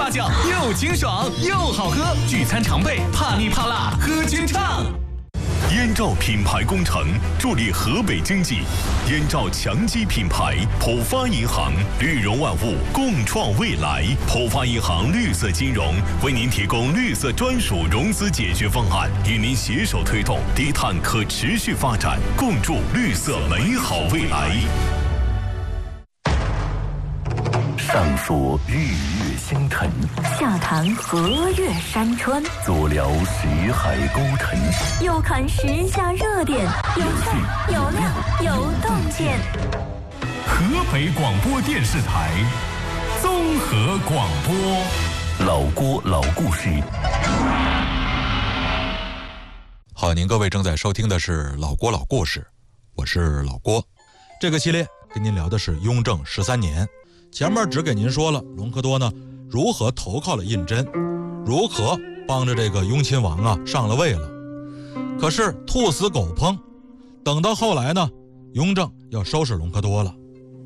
辣酱，又清爽又好喝，聚餐常备，怕腻怕辣，喝君畅。燕赵品牌工程助力河北经济，燕赵强基品牌，浦发银行，绿融万物，共创未来。浦发银行绿色金融为您提供绿色专属融资解决方案，与您携手推动低碳可持续发展，共筑绿色美好未来。 上说日月星辰， 下谈河岳山川， 左聊识海沟腾， 右看时下热点，有趣有料有洞见。 河北广播电视台综合广播， 老郭老故事。 好，您各位正在收听的是老郭老故事，我是老郭。这个系列跟您聊的是雍正13年。前面只给您说了隆科多呢如何投靠了胤禛，如何帮着这个雍亲王啊上了位了。可是兔死狗烹，等到后来呢，雍正要收拾隆科多了。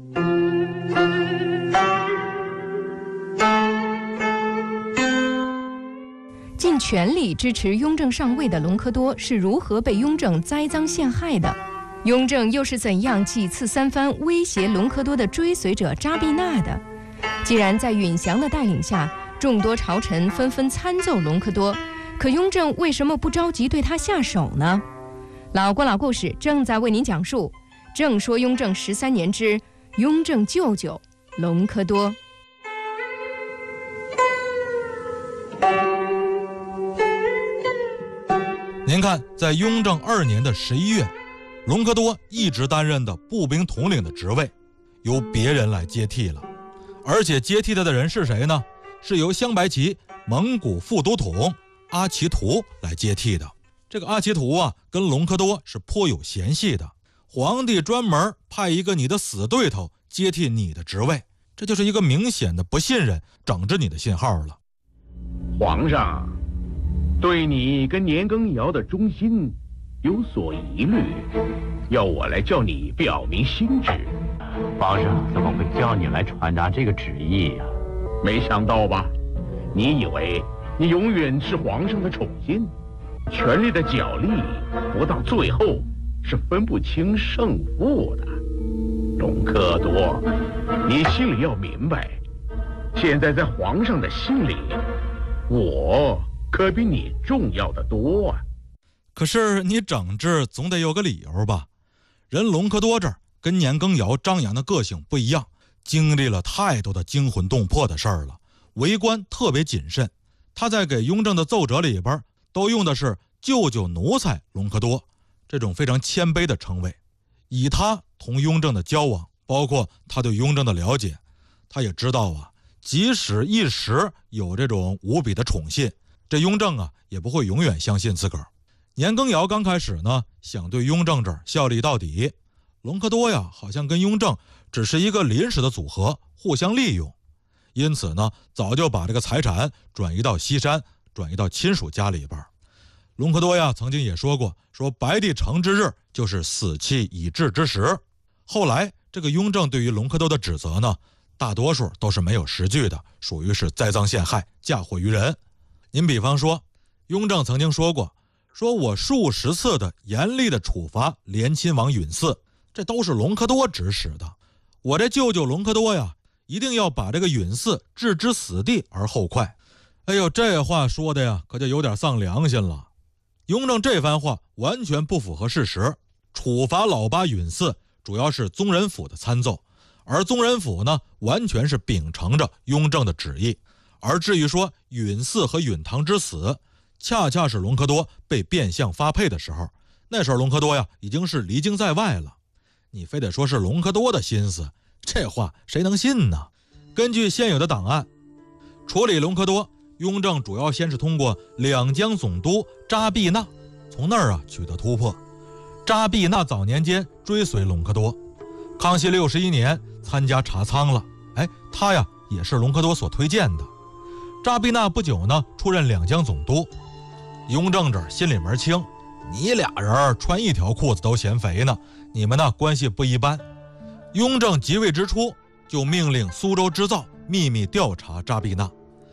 尽全力支持雍正上位的隆科多是如何被雍正栽赃陷害的？雍正又是怎样几次三番威胁隆科多的追随者扎必纳的？既然在允祥的带领下，众多朝臣纷纷参奏隆科多，可雍正为什么不着急对他下手呢？老郭老故事正在为您讲述，正说雍正13年之雍正舅舅隆科多。 您看，在雍正2年的11月，隆科多一直担任的步兵统领的职位由别人来接替了，而且接替他的人是谁呢？是由镶白旗蒙古副都统阿奇图来接替的。这个阿奇图啊，跟隆科多是颇有嫌隙的，皇帝专门派一个你的死对头接替你的职位，这就是一个明显的不信任、整治你的信号了。 皇上对你跟年羹尧的忠心有所疑虑，要我来叫你表明心志。 皇上怎么会叫你来传达这个旨意呀？ 没想到吧？你以为你永远是皇上的宠信？权力的角力不到最后是分不清胜负的。隆科多，你心里要明白，现在在皇上的心里，我可比你重要的多啊。 可是你整治总得有个理由吧？人隆科多这儿跟年羹尧张扬的个性不一样，经历了太多的惊魂动魄的事儿了，为官特别谨慎。他在给雍正的奏折里边都用的是舅舅奴才隆科多这种非常谦卑的称谓。以他同雍正的交往，包括他对雍正的了解，他也知道啊，即使一时有这种无比的宠信，这雍正啊也不会永远相信自个儿。年羹尧刚开始呢，想对雍正这儿效力到底，隆科多呀好像跟雍正只是一个临时的组合，互相利用，因此呢早就把这个财产转移到西山，转移到亲属家里边。隆科多呀曾经也说过，说白帝城之日就是死期已至之时。后来这个雍正对于隆科多的指责呢，大多数都是没有实据的，属于是栽赃陷害，嫁祸于人。您比方说，雍正曾经说过，说我数十次的严厉的处罚联亲王允嗣，这都是隆科多指使的。我这舅舅隆科多呀，一定要把这个允嗣置之死地而后快。哎呦，这话说的呀，可就有点丧良心了。雍正这番话完全不符合事实。处罚老八允嗣主要是宗人府的参奏，而宗人府呢，完全是秉承着雍正的旨意。而至于说允嗣和允堂之死，恰恰是隆科多被变相发配的时候，那时候隆科多呀已经是离京在外了。你非得说是隆科多的心思，这话谁能信呢？根据现有的档案，处理隆科多，雍正主要先是通过两江总督扎必纳，从那儿啊取得突破。扎必纳早年间追随隆科多，康熙61年参加查仓了，他呀也是隆科多所推荐的。扎必纳不久呢出任两江总督，雍正这儿心里门清，你俩人穿一条裤子都嫌肥呢，你们呢关系不一般。雍正即位之初就命令苏州织造秘密调查扎必纳，